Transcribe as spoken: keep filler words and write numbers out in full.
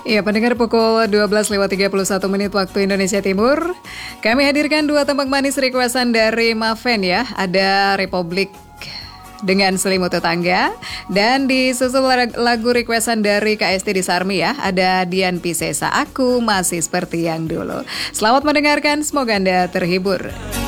Ya, pendengar pukul dua belas lewat tiga puluh satu menit waktu Indonesia Timur. Kami hadirkan dua tembang manis requestan dari Maven ya. Ada Republik dengan Selimut Tetangga. Dan disusul lagu requestan dari K S T di Sarmi ya. Ada Dian Piscesa, Aku Masih Seperti Yang Dulu. Selamat mendengarkan, semoga Anda terhibur.